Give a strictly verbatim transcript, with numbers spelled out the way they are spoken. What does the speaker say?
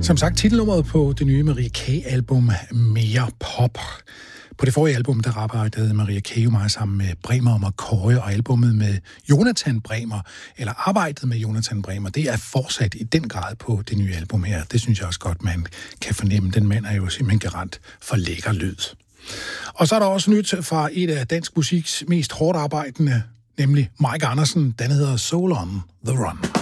Som sagt, titelnummeret på det nye Maria K-album Mere Pop. På det forrige album, der arbejdede Maria K. jo meget sammen med Bremer og McCoy, og albummet med Jonathan Bremer, eller arbejdet med Jonathan Bremer, det er fortsat i den grad på det nye album her. Det synes jeg også godt, man kan fornemme. Den mand er jo simpelthen garant for lækker lyd. Og så er der også nyt fra et af dansk musiks mest hårdt arbejdende, nemlig Mike Andersen. Den hedder Soul on the Run.